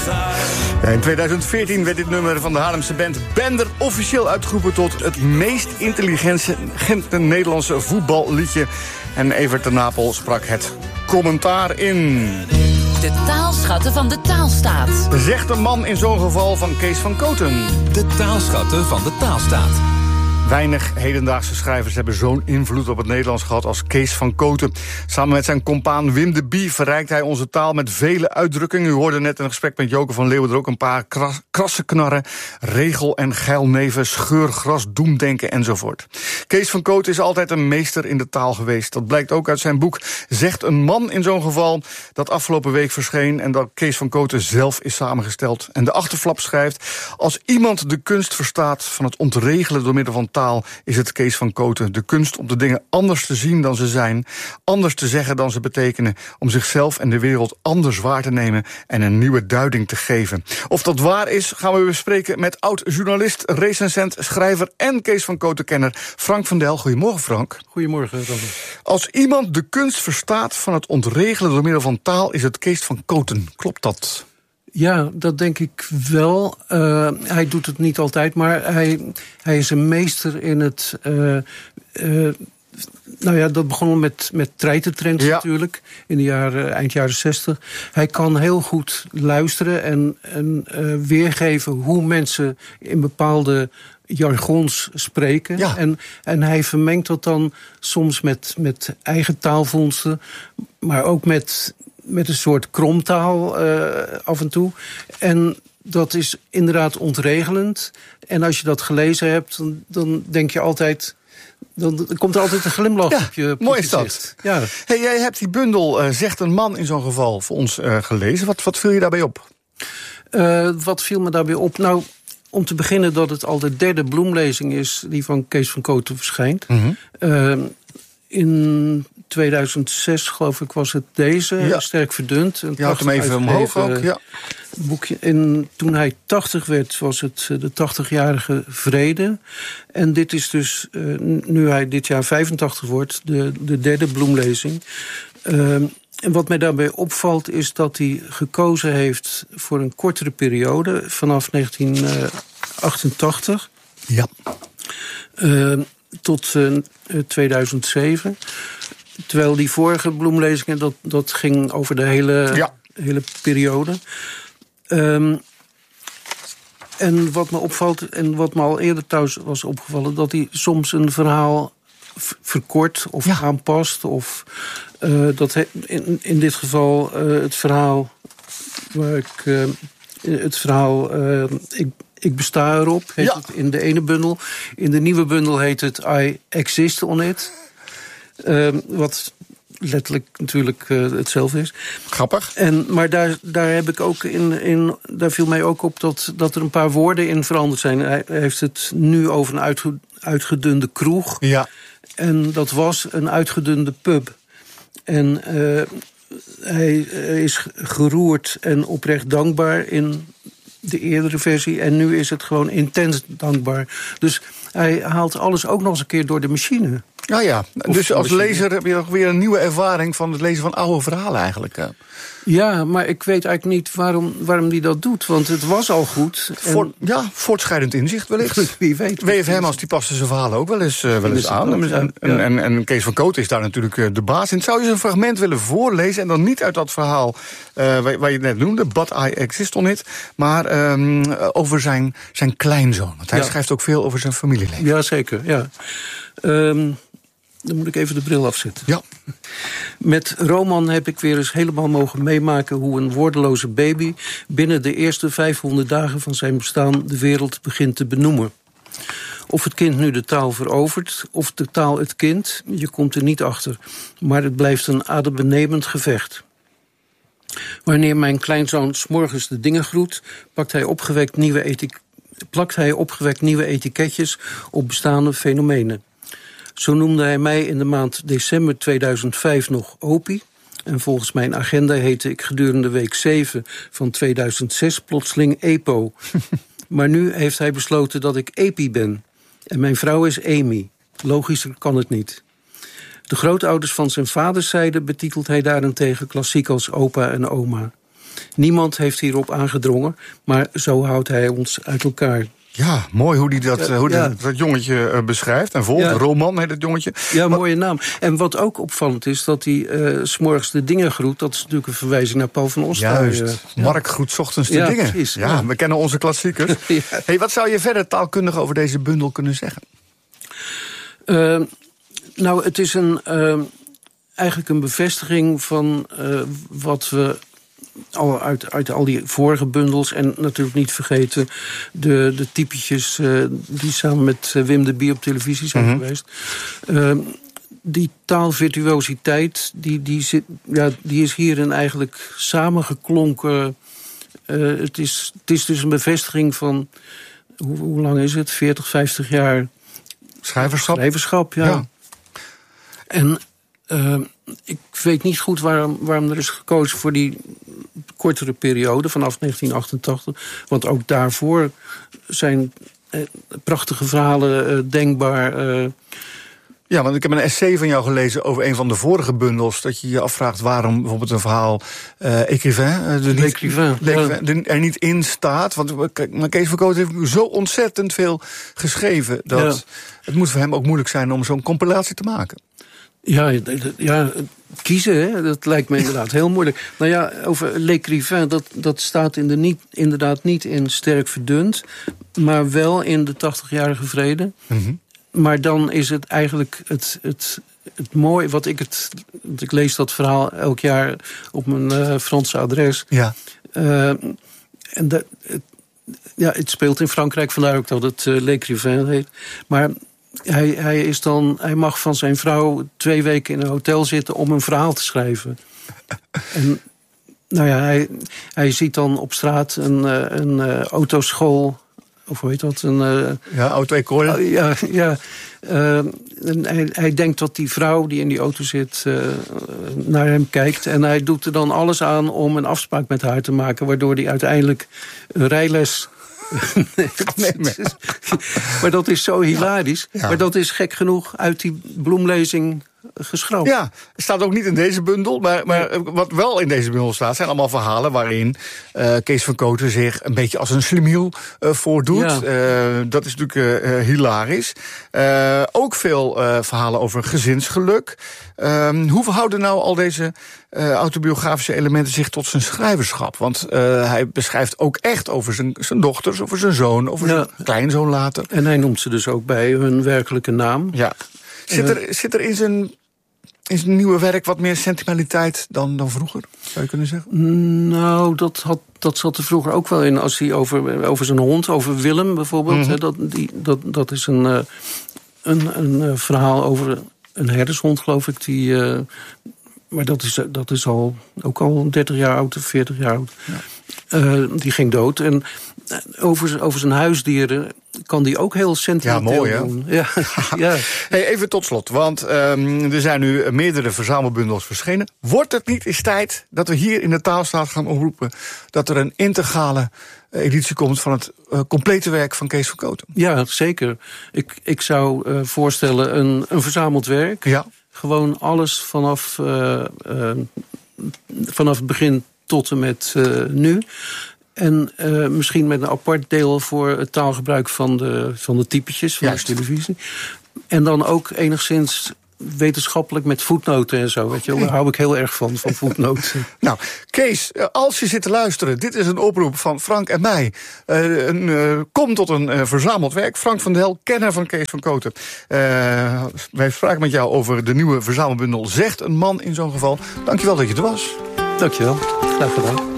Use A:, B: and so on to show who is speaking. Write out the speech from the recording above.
A: Ja, in 2014 werd dit nummer van de Haarlemse band Bender officieel uitgeroepen tot het meest intelligente Nederlandse voetballiedje. En Evert de Napel sprak het commentaar in.
B: De taalschatten van de taalstaat.
A: Zegt een man in zo'n geval van Kees van Kooten.
C: De taalschatten van de taalstaat.
A: Weinig hedendaagse schrijvers hebben zo'n invloed op het Nederlands gehad als Kees van Kooten. Samen met zijn compaan Wim de Bie verrijkt hij onze taal met vele uitdrukkingen. U hoorde net in een gesprek met Joke van Leeuwen er ook een paar krassen knarren, regel- en geilneven, scheurgras, doemdenken enzovoort. Kees van Kooten is altijd een meester in de taal geweest. Dat blijkt ook uit zijn boek Zegt een man in zo'n geval, dat afgelopen week verscheen en dat Kees van Kooten zelf is samengesteld. En de achterflap schrijft: als iemand de kunst verstaat van het ontregelen door middel van taal, is het Kees van Kooten. De kunst om de dingen anders te zien dan ze zijn, anders te zeggen dan ze betekenen, om zichzelf en de wereld anders waar te nemen en een nieuwe duiding te geven. Of dat waar is, gaan we bespreken met oud-journalist, recensent, schrijver en Kees van Kooten-kenner Frank van Del. Goedemorgen, Frank.
D: Goedemorgen, Robert.
A: Als iemand de kunst verstaat van het ontregelen door middel van taal, is het Kees van Kooten. Klopt dat?
D: Ja, dat denk ik wel. Hij doet het niet altijd, maar hij is een meester in het... nou ja, dat begon met treitentrends natuurlijk, in de eind jaren 60. Hij kan heel goed luisteren en weergeven hoe mensen in bepaalde jargons spreken. Ja. En hij vermengt dat dan soms met eigen taalvondsten, maar ook met een soort kromtaal af en toe. En dat is inderdaad ontregelend. En als je dat gelezen hebt, dan denk je altijd, dan komt er altijd een glimlach op je
A: mooi is dat.
D: Ja.
A: Hey, jij hebt die bundel Zegt een man in zo'n geval voor ons gelezen. Wat viel je daarbij op?
D: Wat viel me daarbij op? Nou, om te beginnen dat het al de derde bloemlezing is die van Kees van Kooten verschijnt. Mm-hmm. In 2006, geloof ik, was het deze, sterk verdund.
A: Je had hem even omhoog ook, ja.
D: Boekje. En toen hij 80 werd, was het de 80-jarige vrede. En dit is dus, nu hij dit jaar 85 wordt, de derde bloemlezing. En wat mij daarbij opvalt is dat hij gekozen heeft voor een kortere periode, vanaf 1988.
A: Ja.
D: Tot 2007. Terwijl die vorige bloemlezingen, dat ging over de hele periode. En wat me opvalt, en wat me al eerder thuis was opgevallen, dat hij soms een verhaal verkort of aanpast. Of in dit geval het verhaal waar ik besta erop, heet het in de ene bundel. In de nieuwe bundel heet het I exist on it. Wat letterlijk natuurlijk hetzelfde is.
A: Grappig.
D: Maar daar heb ik ook daar viel mij ook op dat er een paar woorden in veranderd zijn. Hij heeft het nu over een uitgedunde kroeg. Ja. En dat was een uitgedunde pub. En hij is geroerd en oprecht dankbaar in de eerdere versie. En nu is het gewoon intens dankbaar. Dus hij haalt alles ook nog eens een keer door de machine.
A: Ja. Dus als lezer heb je nog weer een nieuwe ervaring van het lezen van oude verhalen eigenlijk.
D: Ja, maar ik weet eigenlijk niet waarom hij dat doet. Want het was al goed.
A: Voortschrijdend inzicht wellicht.
D: Wie weet.
A: W.F. Hermans die paste zijn verhalen ook wel eens aan. En Kees van Kooten is daar natuurlijk de baas in. Zou je eens een fragment willen voorlezen? En dan niet uit dat verhaal waar je het net noemde, But I Exist on It. Maar over zijn kleinzoon. Want hij schrijft ook veel over zijn familieleven.
D: Ja, zeker. Ja. Dan moet ik even de bril afzetten.
A: Ja.
D: Met Roman heb ik weer eens helemaal mogen meemaken hoe een woordeloze baby binnen de eerste 500 dagen van zijn bestaan de wereld begint te benoemen. Of het kind nu de taal verovert, of de taal het kind, je komt er niet achter. Maar het blijft een adembenemend gevecht. Wanneer mijn kleinzoon 's morgens de dingen groet, plakt hij opgewekt nieuwe etiketjes op bestaande fenomenen. Zo noemde hij mij in de maand december 2005 nog Opie. En volgens mijn agenda heette ik gedurende week 7 van 2006 plotseling EPO. Maar nu heeft hij besloten dat ik Epi ben. En mijn vrouw is Amy. Logischer kan het niet. De grootouders van zijn vaderszijde betitelt hij daarentegen klassiek als opa en oma. Niemand heeft hierop aangedrongen, maar zo houdt hij ons uit elkaar.
A: Ja, mooi hoe hij dat jongetje beschrijft. En volgt, Roman heet het jongetje.
D: Ja, mooie naam. En wat ook opvallend is, dat hij 's morgens de dingen groet. Dat is natuurlijk een verwijzing naar Paul van Ostaaij.
A: Juist, Mark groet 's ochtends de dingen.
D: Precies,
A: ja, we kennen onze klassiekers. Hey, wat zou je verder taalkundig over deze bundel kunnen zeggen?
D: Nou, het is eigenlijk een bevestiging van wat we uit al die vorige bundels, en natuurlijk niet vergeten de typetjes die samen met Wim de Bie op televisie zijn geweest. Die taalvirtuositeit, die is hierin eigenlijk samengeklonken. Het is dus een bevestiging van, hoe lang is het? 40, 50 jaar schrijverschap, ja. En ik weet niet goed waarom er is gekozen voor die kortere periode vanaf 1988. Want ook daarvoor zijn prachtige verhalen denkbaar.
A: Ja, want ik heb een essay van jou gelezen over een van de vorige bundels. Dat je je afvraagt waarom bijvoorbeeld een verhaal L'écrivain er niet in staat. Want Kees van Kooten heeft zo ontzettend veel geschreven. Dat het moet voor hem ook moeilijk zijn om zo'n compilatie te maken.
D: Ja, kiezen, hè? Dat lijkt me inderdaad heel moeilijk. Nou ja, over L'Écrivain, dat staat inderdaad niet in Sterk Verdund, maar wel in de 80-jarige vrede. Mm-hmm. Maar dan is het eigenlijk het mooie, want ik lees dat verhaal elk jaar op mijn Franse adres. Ja. En het speelt in Frankrijk, vandaar ook dat het L'Écrivain heet. Maar hij mag van zijn vrouw 2 weken in een hotel zitten om een verhaal te schrijven. En nou ja, hij ziet dan op straat een autoschool, of hoe heet dat?
A: Auto-école.
D: En hij denkt dat die vrouw die in die auto zit naar hem kijkt. En hij doet er dan alles aan om een afspraak met haar te maken, waardoor hij uiteindelijk een rijles maar dat is zo hilarisch. Ja. Maar dat is gek genoeg uit die bloemlezing geschrapt.
A: Ja, het staat ook niet in deze bundel. Maar wat wel in deze bundel staat, zijn allemaal verhalen waarin Kees van Kooten zich een beetje als een slimiel voordoet. Ja. Dat is natuurlijk hilarisch. Ook veel verhalen over gezinsgeluk. Hoe verhouden nou al deze autobiografische elementen zich tot zijn schrijverschap? Want hij beschrijft ook echt over zijn dochters, over zijn zoon, over zijn kleinzoon later.
D: En hij noemt ze dus ook bij hun werkelijke naam.
A: Ja. Zit er in zijn nieuwe werk wat meer sentimentaliteit dan vroeger, zou je kunnen zeggen?
D: Nou, dat zat er vroeger ook wel in. Als hij over zijn hond, over Willem bijvoorbeeld. Mm-hmm. Dat is een verhaal over een herdershond, geloof ik. Maar dat is ook al 30 jaar oud of 40 jaar oud. Ja. Die ging dood. En over zijn huisdieren kan die ook heel sentimenteel doen. Ja, ja.
A: Hey, even tot slot, want er zijn nu meerdere verzamelbundels verschenen. Wordt het niet eens tijd dat we hier in de Taalstaat gaan oproepen dat er een integrale editie komt van het complete werk van Kees van Kooten?
D: Ja, zeker. Ik zou voorstellen een verzameld werk. Ja. Gewoon alles vanaf het begin tot en met nu. En misschien met een apart deel voor het taalgebruik van de typetjes van de televisie. En dan ook enigszins wetenschappelijk met voetnoten en zo. Weet je, daar hou ik heel erg van voetnoten.
A: Nou, Kees, als je zit te luisteren, dit is een oproep van Frank en mij. Kom tot een verzameld werk. Frank van Del, kenner van Kees van Kooten. Wij spraken met jou over de nieuwe verzamelbundel Zegt een man in zo'n geval. Dankjewel dat je er was.
D: Dankjewel, graag gedaan.